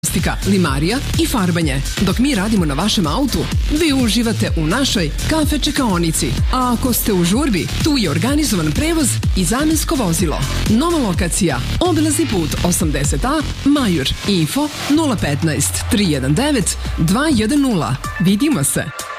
limarija i farbanje. Dok mi radimo na vašem autu, vi uživate u našoj kafe čekaonici. A ako ste u žurbi, tu je organizovan prevoz i zamjensko vozilo. Nova lokacija, obilazni put 80A, Majur. Info 015 319 210. Vidimo se!